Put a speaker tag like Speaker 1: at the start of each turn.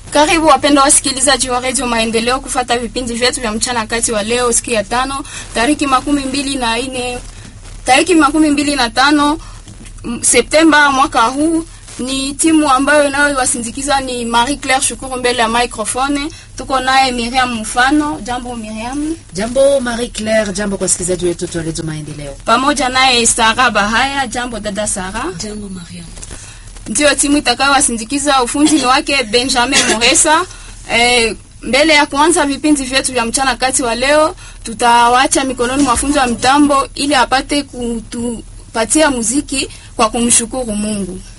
Speaker 1: Karibu wapendwa wasikilizaji wa Radio Maendeleo kufuata vipindi vyetu vya mchana kati wa leo siku ya 5 tariki 25 Septemba mwaka huu. Ni timu ambayo inayowasindikiza ni Marie Claire Shukuru mbele ya microphone. Tuko naye Miriam Mfano. Jambo Miriam.
Speaker 2: Jambo Marie Claire, jambo kwa wasikilizaji wetu wa Radio Maendeleo.
Speaker 1: Pamoja naye Sara Bahaya. Jambo dada Sara.
Speaker 3: Jambo Mariam.
Speaker 1: Ndio timu itakayowasindikiza, ufundi ni wake Benjamin Moresa. Mbele ya kuanza vipindi vyetu vya mchana kati wa leo, tutawaacha mikononi mwa fundi wa mitambo ili apate kutupatia muziki kwa kumshukuru Mungu.